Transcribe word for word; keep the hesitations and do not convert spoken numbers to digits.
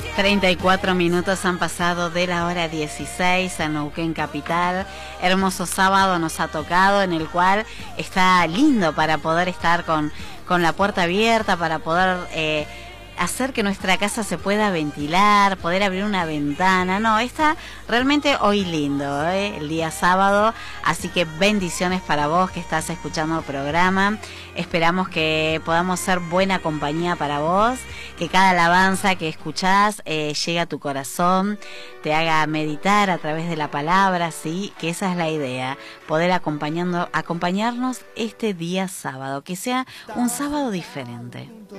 treinta y cuatro minutos han pasado de la hora dieciséis en Neuquén Capital. Hermoso sábado nos ha tocado, en el cual está lindo para poder estar con, con la puerta abierta, para poder eh, hacer que nuestra casa se pueda ventilar, poder abrir una ventana. No, está realmente hoy lindo, ¿eh? El día sábado, así que bendiciones para vos que estás escuchando el programa. Esperamos que podamos ser buena compañía para vos, que cada alabanza que escuchás eh, llegue a tu corazón, te haga meditar a través de la palabra, sí, que esa es la idea, poder acompañando, acompañarnos este día sábado, que sea un sábado diferente.